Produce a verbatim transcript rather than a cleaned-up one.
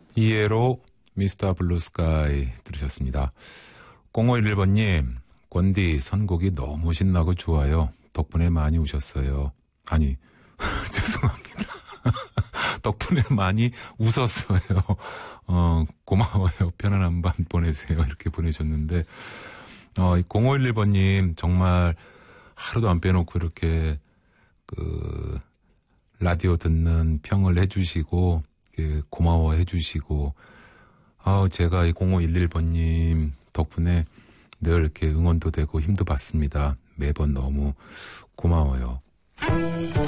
이에로 미스터 블루스카이 들으셨습니다. 공오일일 번님, 권디 선곡이 너무 신나고 좋아요. 덕분에 많이 우셨어요. 아니, 죄송합니다. 덕분에 많이 웃었어요. 어, 고마워요. 편안한 밤 보내세요. 이렇게 보내셨는데, 어, 공오일일 번님, 정말 하루도 안 빼놓고 이렇게, 그, 라디오 듣는 평을 해주시고, 그 고마워 해주시고, 아, 제가 이 공오일일 번님 덕분에 늘 이렇게 응원도 되고 힘도 받습니다. 매번 너무 고마워요.